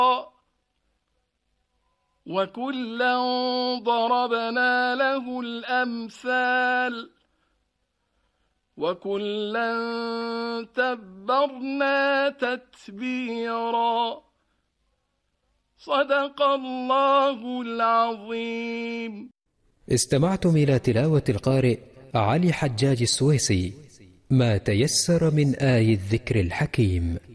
وكلا ضربنا له الأمثال وكلا تبرنا تتبيرا. صدق الله العظيم. استمعتم إلى تلاوة القارئ علي حجاج السويسي، ما تيسر من آي الذكر الحكيم.